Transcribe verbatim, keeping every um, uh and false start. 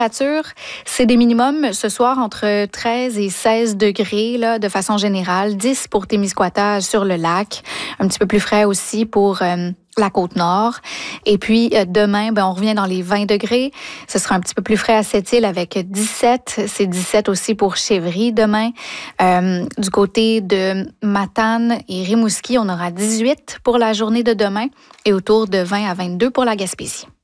Température, c'est des minimums ce soir entre treize et seize degrés là, de façon générale. dix pour Témiscouata sur le lac. Un petit peu plus frais aussi pour euh, la Côte-Nord. Et puis euh, demain, ben, on revient dans les vingt degrés. Ce sera un petit peu plus frais à Sept-Îles avec dix-sept. C'est dix-sept aussi pour Chevry demain. Euh, du côté de Matane et Rimouski, on aura dix-huit pour la journée de demain et autour de vingt à vingt-deux pour la Gaspésie.